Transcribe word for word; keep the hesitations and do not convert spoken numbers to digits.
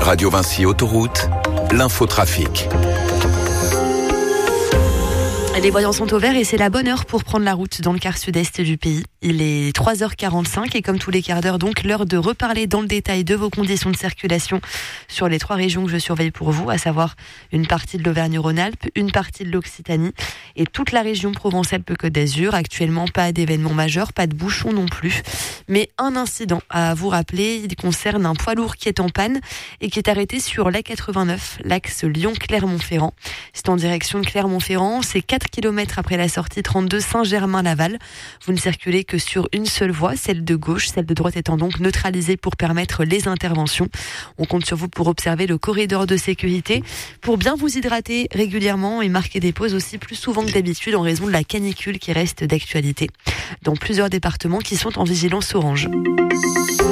Radio Vinci Autoroute, l'infotrafic. Les voyants sont au vert et c'est la bonne heure pour prendre la route dans le quart sud-est du pays. Il est trois heures quarante-cinq et comme tous les quarts d'heure, donc l'heure de reparler dans le détail de vos conditions de circulation sur les trois régions que je surveille pour vous, à savoir une partie de l'Auvergne-Rhône-Alpes, une partie de l'Occitanie et toute la région Provence-Alpes-Côte d'Azur. Actuellement, pas d'événement majeur, pas de bouchons non plus. Mais un incident à vous rappeler, il concerne un poids lourd qui est en panne et qui est arrêté sur l'A quatre-vingt-neuf, l'axe Lyon-Clermont-Ferrand. C'est en direction de Clermont-Ferrand, c'est quatre kilomètres après la sortie trente-deux Saint-Germain-Laval. Vous ne circulez que sur une seule voie, celle de gauche, celle de droite étant donc neutralisée pour permettre les interventions. On compte sur vous pour observer le corridor de sécurité, pour bien vous hydrater régulièrement et marquer des pauses aussi plus souvent que d'habitude en raison de la canicule qui reste d'actualité dans plusieurs départements qui sont en vigilance orange.